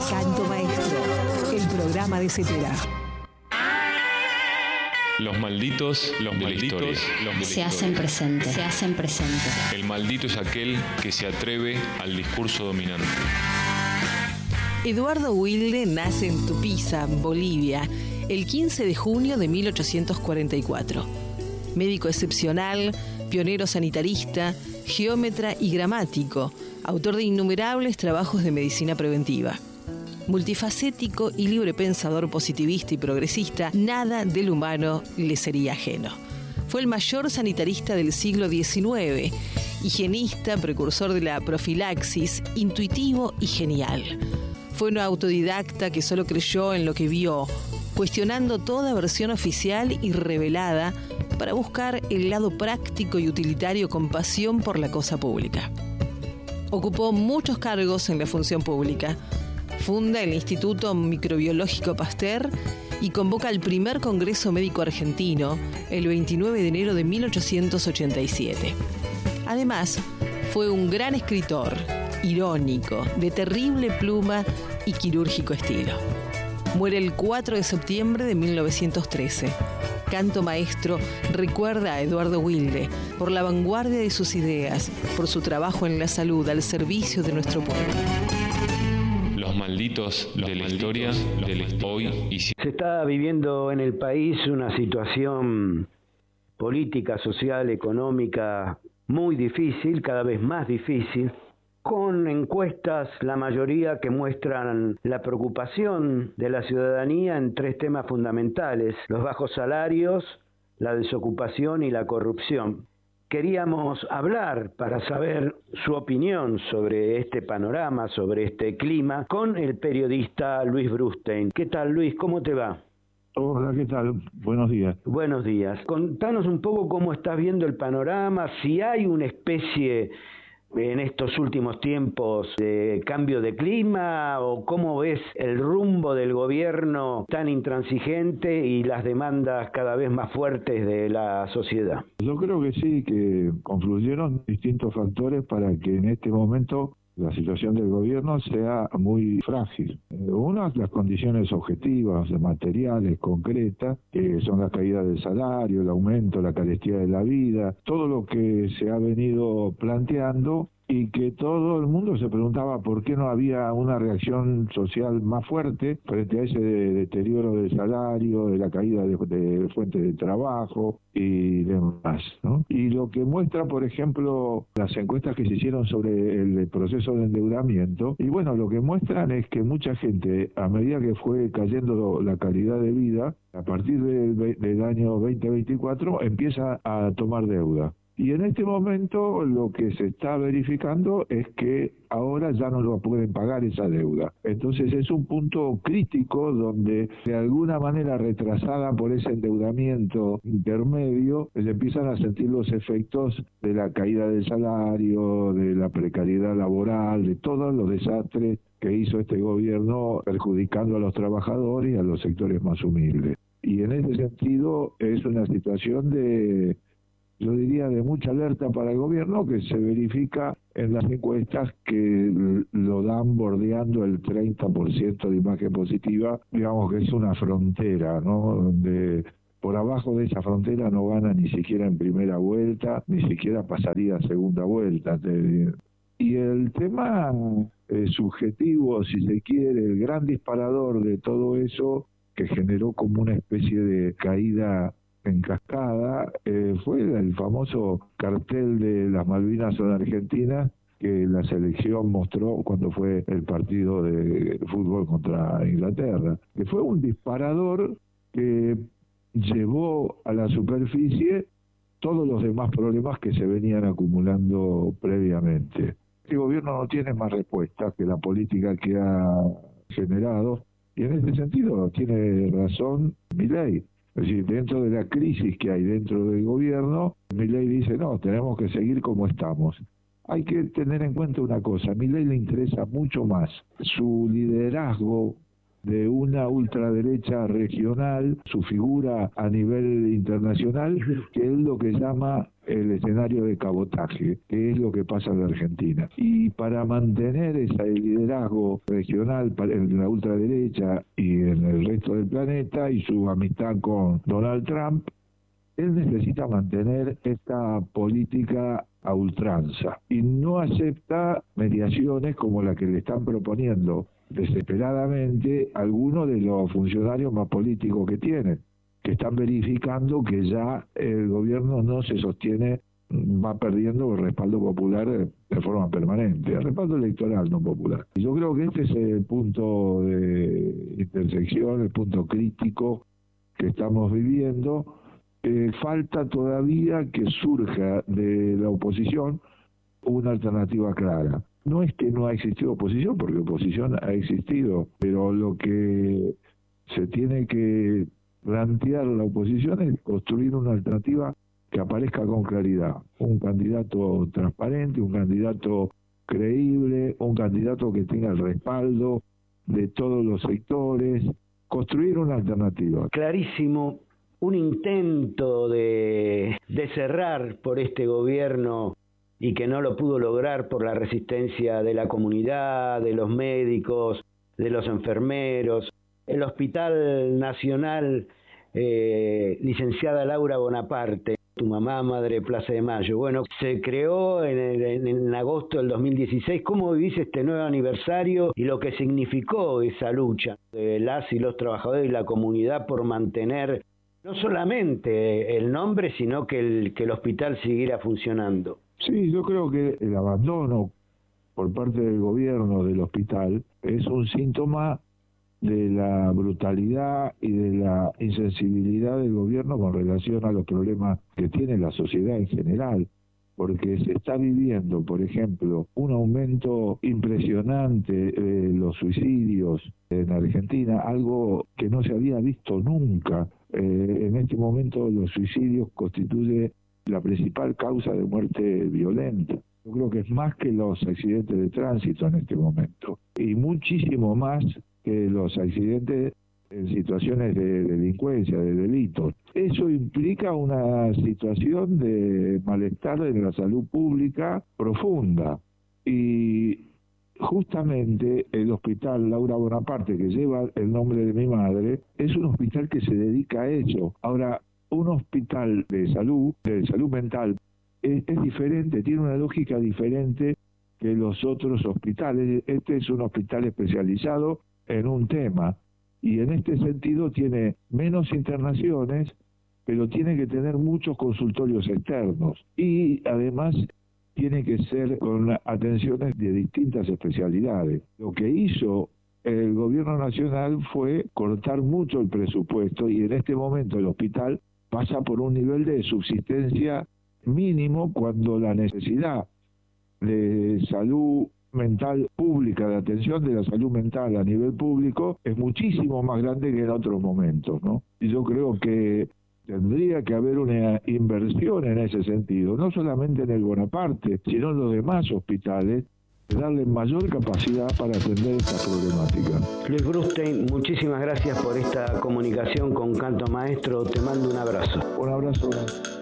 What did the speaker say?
Canto Maestro, el programa de Cepeda. Los malditos de la historia. Se hacen presentes. El maldito es aquel que se atreve al discurso dominante. Eduardo Wilde nace en Tupiza, Bolivia, el 15 de junio de 1844. Médico excepcional, pionero sanitarista, geómetra y gramático, autor de innumerables trabajos de medicina preventiva. Multifacético y libre pensador positivista y progresista, nada del humano le sería ajeno. Fue el mayor sanitarista del siglo XIX, higienista, precursor de la profilaxis, intuitivo y genial. Fue un autodidacta que solo creyó en lo que vio, cuestionando toda versión oficial y revelada para buscar el lado práctico y utilitario con pasión por la cosa pública. Ocupó muchos cargos en la función pública. Funda el Instituto Microbiológico Pasteur y convoca el primer Congreso Médico Argentino el 29 de enero de 1887. Además, fue un gran escritor, irónico, de terrible pluma y quirúrgico estilo. Muere el 4 de septiembre de 1913. Canto Maestro recuerda a Eduardo Wilde por la vanguardia de sus ideas, por su trabajo en la salud al servicio de nuestro pueblo. Los malditos de la historia del hoy y siempre. Se está viviendo en el país una situación política, social, económica muy difícil, cada vez más difícil, con encuestas, la mayoría que muestran la preocupación de la ciudadanía en tres temas fundamentales: los bajos salarios, la desocupación y la corrupción. Queríamos hablar para saber su opinión sobre este panorama, sobre este clima, con el periodista Luis Brustein. ¿Qué tal, Luis? ¿Cómo te va? Hola, ¿qué tal? Buenos días. Buenos días. Contanos un poco cómo estás viendo el panorama, si hay una especie en estos últimos tiempos de cambio de clima, o cómo ves el rumbo del gobierno tan intransigente y las demandas cada vez más fuertes de la sociedad. Yo creo que sí, que confluyeron distintos factores para que en este momento la situación del gobierno sea muy frágil. Una, las condiciones objetivas, materiales, concretas, que son la caída del salario, el aumento, la carestía de la vida, todo lo que se ha venido planteando y que todo el mundo se preguntaba por qué no había una reacción social más fuerte frente a ese deterioro del salario, de la caída de fuentes de trabajo y demás, ¿no? Y lo que muestra, por ejemplo, las encuestas que se hicieron sobre el proceso de endeudamiento, y bueno, lo que muestran es que mucha gente, a medida que fue cayendo la calidad de vida, a partir del año 2024, empieza a tomar deuda. Y en este momento lo que se está verificando es que ahora ya no lo pueden pagar esa deuda. Entonces es un punto crítico donde de alguna manera retrasada por ese endeudamiento intermedio, se empiezan a sentir los efectos de la caída del salario, de la precariedad laboral, de todos los desastres que hizo este gobierno perjudicando a los trabajadores y a los sectores más humildes. Y en ese sentido es una situación de, yo diría, de mucha alerta para el gobierno, que se verifica en las encuestas que lo dan bordeando el 30% de imagen positiva, digamos que es una frontera, ¿no? Donde por abajo de esa frontera no gana ni siquiera en primera vuelta, ni siquiera pasaría a segunda vuelta. Y el tema subjetivo, si se quiere, el gran disparador de todo eso, que generó como una especie de caída en cascada, fue el famoso cartel de las Malvinas son argentinas que la selección mostró cuando fue el partido de fútbol contra Inglaterra, que fue un disparador que llevó a la superficie todos los demás problemas que se venían acumulando previamente. Este gobierno no tiene más respuesta que la política que ha generado, y en ese sentido tiene razón Milei. Es decir, dentro de la crisis que hay dentro del gobierno, Milei dice, no, tenemos que seguir como estamos. Hay que tener en cuenta una cosa: a Milei le interesa mucho más su liderazgo de una ultraderecha regional, su figura a nivel internacional, que es lo que llama el escenario de cabotaje, que es lo que pasa en la Argentina. Y para mantener ese liderazgo regional en la ultraderecha y en el resto del planeta y su amistad con Donald Trump, él necesita mantener esta política a ultranza y no acepta mediaciones como la que le están proponiendo desesperadamente algunos de los funcionarios más políticos que tienen, que están verificando que ya el gobierno no se sostiene, va perdiendo el respaldo popular de forma permanente, el respaldo electoral no popular. Y yo creo que este es el punto de intersección, el punto crítico que estamos viviendo. Falta todavía que surja de la oposición una alternativa clara. No es que no ha existido oposición, porque oposición ha existido, pero lo que se tiene que plantear la oposición es construir una alternativa que aparezca con claridad. Un candidato transparente, un candidato creíble, un candidato que tenga el respaldo de todos los sectores. Construir una alternativa. Clarísimo. Un intento de cerrar por este gobierno y que no lo pudo lograr por la resistencia de la comunidad, de los médicos, de los enfermeros. El Hospital Nacional, licenciada Laura Bonaparte, tu mamá, Madre Plaza de Mayo. Bueno, se creó en agosto del 2016. ¿Cómo vivís este nuevo aniversario y lo que significó esa lucha de las y los trabajadores y la comunidad por mantener no solamente el nombre, sino que el hospital siguiera funcionando? Sí, yo creo que el abandono por parte del gobierno del hospital es un síntoma de la brutalidad y de la insensibilidad del gobierno con relación a los problemas que tiene la sociedad en general, porque se está viviendo, por ejemplo, un aumento impresionante de los suicidios en Argentina, algo que no se había visto nunca. En este momento los suicidios constituyen la principal causa de muerte violenta. Yo creo que es más que los accidentes de tránsito en este momento, y muchísimo más que los accidentes en situaciones de delincuencia, de delitos. Eso implica una situación de malestar en la salud pública profunda. Y justamente el Hospital Laura Bonaparte, que lleva el nombre de mi madre, es un hospital que se dedica a eso. Ahora, un hospital de salud mental, es diferente, tiene una lógica diferente que los otros hospitales. Este es un hospital especializado en un tema, y en este sentido tiene menos internaciones, pero tiene que tener muchos consultorios externos, y además tiene que ser con atenciones de distintas especialidades. Lo que hizo el gobierno nacional fue cortar mucho el presupuesto, y en este momento el hospital pasa por un nivel de subsistencia mínimo, cuando la necesidad de salud mental pública, de atención de la salud mental a nivel público, es muchísimo más grande que en otros momentos, ¿no? Y yo creo que tendría que haber una inversión en ese sentido, no solamente en el Bonaparte, sino en los demás hospitales, de darle mayor capacidad para atender esta problemática. Luis Brustein, muchísimas gracias por esta comunicación con Canto Maestro. Te mando un abrazo. Un abrazo.